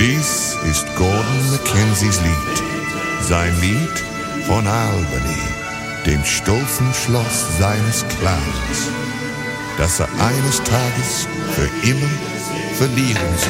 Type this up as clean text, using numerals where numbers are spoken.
Dies ist Gordon Mackenzies Lied. Sein Lied von Albany, dem stolzen Schloss seines Clans, das eines Tages für immer verlieren soll.